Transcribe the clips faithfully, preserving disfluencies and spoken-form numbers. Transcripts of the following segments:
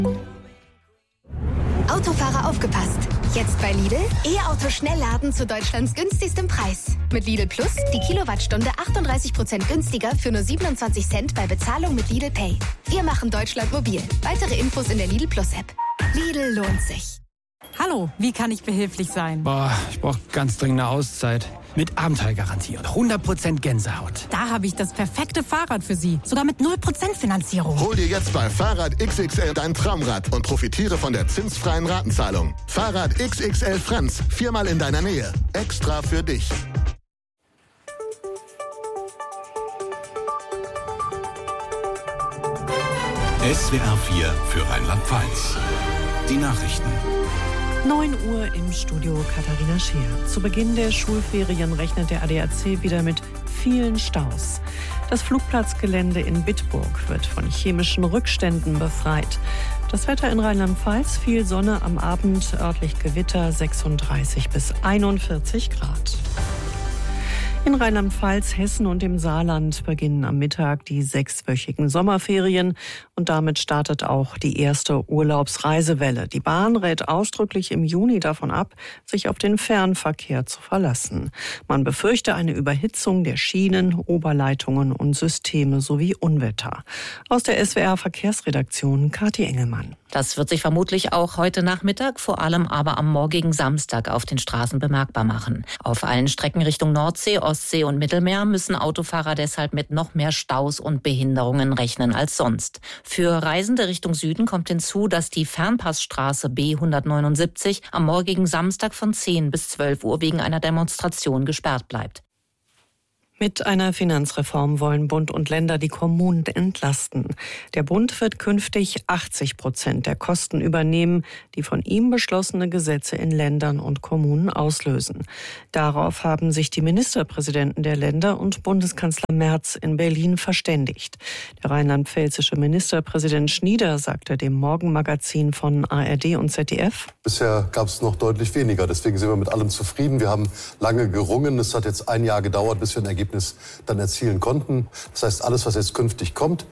Autofahrer aufgepasst! Jetzt bei Lidl E-Auto Schnellladen zu Deutschlands günstigstem Preis. Mit Lidl Plus die Kilowattstunde achtunddreißig Prozent günstiger für nur siebenundzwanzig Cent bei Bezahlung mit Lidl Pay. Wir machen Deutschland mobil. Weitere Infos in der Lidl Plus App. Lidl lohnt sich. Hallo, wie kann ich behilflich sein? Boah, ich brauche ganz dringend eine Auszeit. Mit Abenteuergarantie und hundert Prozent Gänsehaut. Da habe ich das perfekte Fahrrad für Sie. Sogar mit null Prozent Finanzierung. Hol dir jetzt bei Fahrrad X X L dein Traumrad und profitiere von der zinsfreien Ratenzahlung. Fahrrad X X L Franz, viermal in deiner Nähe. Extra für dich. S W R vier für Rheinland-Pfalz. Die Nachrichten. neun Uhr im Studio Katharina Scheer. Zu Beginn der Schulferien rechnet der A D A C wieder mit vielen Staus. Das Flugplatzgelände in Bitburg wird von chemischen Rückständen befreit. Das Wetter in Rheinland-Pfalz, viel Sonne, am Abend örtlich Gewitter, sechsunddreißig bis einundvierzig Grad. In Rheinland-Pfalz, Hessen und im Saarland beginnen am Mittag die sechswöchigen Sommerferien und damit startet auch die erste Urlaubsreisewelle. Die Bahn rät ausdrücklich im Juni davon ab, sich auf den Fernverkehr zu verlassen. Man befürchte eine Überhitzung der Schienen, Oberleitungen und Systeme sowie Unwetter. Aus der S W R Verkehrsredaktion Kathi Engelmann. Das wird sich vermutlich auch heute Nachmittag, vor allem aber am morgigen Samstag auf den Straßen bemerkbar machen. Auf allen Strecken Richtung Nordsee, Ostsee und Mittelmeer müssen Autofahrer deshalb mit noch mehr Staus und Behinderungen rechnen als sonst. Für Reisende Richtung Süden kommt hinzu, dass die Fernpassstraße B hundertneunundsiebzig am morgigen Samstag von zehn bis zwölf Uhr wegen einer Demonstration gesperrt bleibt. Mit einer Finanzreform wollen Bund und Länder die Kommunen entlasten. Der Bund wird künftig achtzig Prozent der Kosten übernehmen, die von ihm beschlossene Gesetze in Ländern und Kommunen auslösen. Darauf haben sich die Ministerpräsidenten der Länder und Bundeskanzler Merz in Berlin verständigt. Der rheinland-pfälzische Ministerpräsident Schnieder sagte dem Morgenmagazin von A R D und Z D F: Bisher gab es noch deutlich weniger. Deswegen sind wir mit allem zufrieden. Wir haben lange gerungen. Es hat jetzt ein Jahr gedauert, bis wir ein Ergebnis dann erzielen konnten. Das heißt, alles, was jetzt künftig kommt,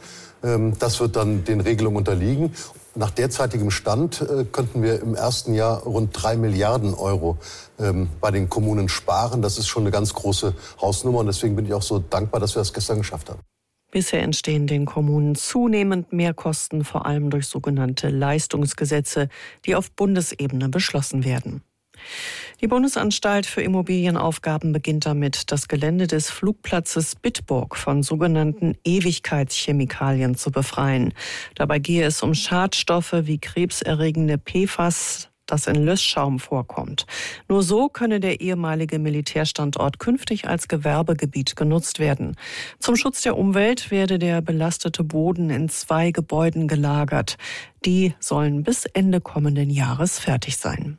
das wird dann den Regelungen unterliegen. Nach derzeitigem Stand könnten wir im ersten Jahr rund drei Milliarden Euro bei den Kommunen sparen. Das ist schon eine ganz große Hausnummer und deswegen bin ich auch so dankbar, dass wir das gestern geschafft haben. Bisher entstehen den Kommunen zunehmend Mehrkosten, vor allem durch sogenannte Leistungsgesetze, die auf Bundesebene beschlossen werden. Die Bundesanstalt für Immobilienaufgaben beginnt damit, das Gelände des Flugplatzes Bitburg von sogenannten Ewigkeitschemikalien zu befreien. Dabei gehe es um Schadstoffe wie krebserregende P F A S, das in Löschschaum vorkommt. Nur so könne der ehemalige Militärstandort künftig als Gewerbegebiet genutzt werden. Zum Schutz der Umwelt werde der belastete Boden in zwei Gebäuden gelagert. Die sollen bis Ende kommenden Jahres fertig sein.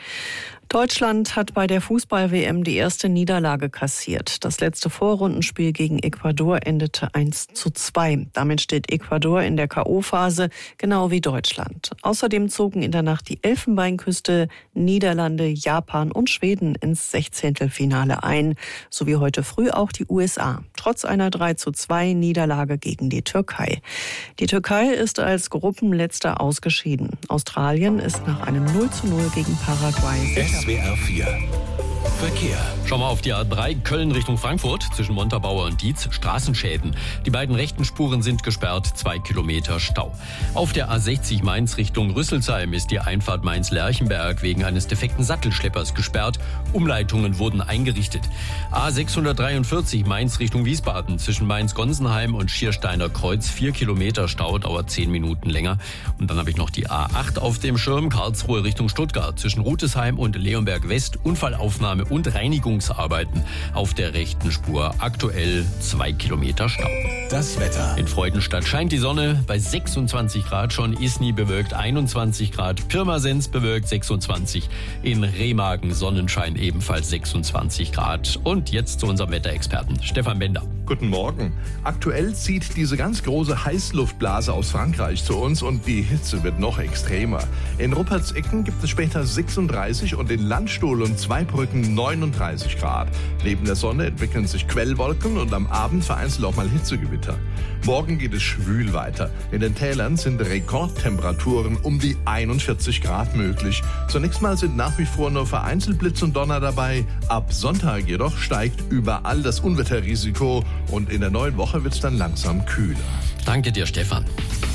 Deutschland hat bei der Fußball-W M die erste Niederlage kassiert. Das letzte Vorrundenspiel gegen Ecuador endete eins zu zwei. Damit steht Ecuador in der K O-Phase, genau wie Deutschland. Außerdem zogen in der Nacht die Elfenbeinküste, Niederlande, Japan und Schweden ins Sechzehntelfinale ein, sowie heute früh auch die U S A, trotz einer drei zu zwei Niederlage gegen die Türkei. Die Türkei ist als Gruppenletzter ausgeschieden. Australien ist nach einem null zu null gegen Paraguay sicher. S W R vier Verkehr. Schauen wir auf die A drei Köln Richtung Frankfurt zwischen Montabaur und Dietz. Straßenschäden. Die beiden rechten Spuren sind gesperrt, zwei Kilometer Stau. Auf der A sechzig Mainz Richtung Rüsselsheim ist die Einfahrt Mainz-Lerchenberg wegen eines defekten Sattelschleppers gesperrt. Umleitungen wurden eingerichtet. A sechshundertdreiundvierzig Mainz Richtung Wiesbaden zwischen Mainz-Gonsenheim und Schiersteiner Kreuz. Vier Kilometer Stau, dauert zehn Minuten länger. Und dann habe ich noch die A acht auf dem Schirm. Karlsruhe Richtung Stuttgart zwischen Rutesheim und Leonberg West. Unfallaufnahme und Reinigungsarbeiten auf der rechten Spur. Aktuell zwei Kilometer Stau. Das Wetter. In Freudenstadt scheint die Sonne bei sechsundzwanzig Grad schon. Isny bewölkt einundzwanzig Grad. Pirmasens bewölkt sechsundzwanzig. In Remagen Sonnenschein ebenfalls sechsundzwanzig Grad. Und jetzt zu unserem Wetterexperten Stefan Bender. Guten Morgen. Aktuell zieht diese ganz große Heißluftblase aus Frankreich zu uns und die Hitze wird noch extremer. In Ruppertsecken gibt es später sechsunddreißig und in Landstuhl und Zweibrücken neununddreißig Grad. Neben der Sonne entwickeln sich Quellwolken und am Abend vereinzelt auch mal Hitzegewitter. Morgen geht es schwül weiter. In den Tälern sind Rekordtemperaturen um die einundvierzig Grad möglich. Zunächst mal sind nach wie vor nur vereinzelt Blitz und Donner dabei. Ab Sonntag jedoch steigt überall das Unwetterrisiko und in der neuen Woche wird es dann langsam kühler. Danke dir, Stefan.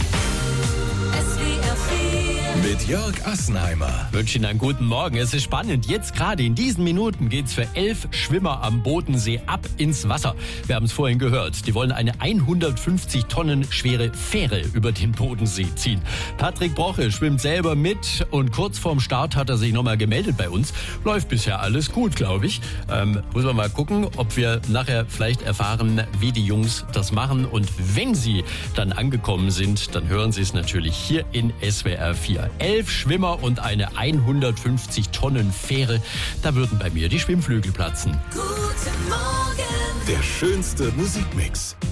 Mit Jörg Assenheimer. Ich wünsche Ihnen einen guten Morgen. Es ist spannend. Jetzt gerade in diesen Minuten geht's für elf Schwimmer am Bodensee ab ins Wasser. Wir haben es vorhin gehört. Die wollen eine hundertfünfzig Tonnen schwere Fähre über den Bodensee ziehen. Patrick Broche schwimmt selber mit und kurz vorm Start hat er sich nochmal gemeldet bei uns. Läuft bisher alles gut, glaube ich. Ähm, muss man mal gucken, ob wir nachher vielleicht erfahren, wie die Jungs das machen. Und wenn sie dann angekommen sind, dann hören Sie es natürlich hier in S W R vier. Elf Schwimmer und eine hundertfünfzig Tonnen Fähre. Da würden bei mir die Schwimmflügel platzen. Guten Morgen. Der schönste Musikmix.